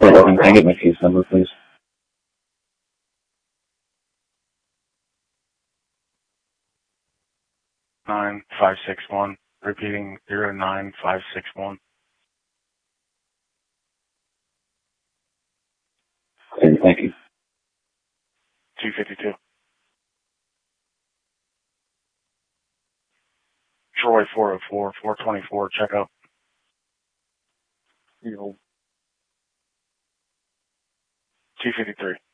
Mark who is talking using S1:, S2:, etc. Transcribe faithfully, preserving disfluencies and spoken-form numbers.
S1: Logan, can I get my case number, please?
S2: Nine five six one. Repeating zero nine five six one.
S1: Okay, thank you.
S2: Two fifty two. Troy four oh four, four twenty four, check up.
S3: You know,
S2: two fifty three.